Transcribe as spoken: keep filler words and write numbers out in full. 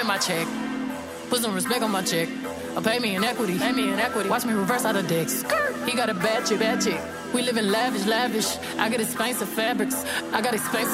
in my check. Put some respect on my check. Or pay me in equity. Pay me in equity. Watch me reverse out of dicks. He got a bad chick, bad chick. We live in lavish, lavish. I got expensive fabrics. I got expensive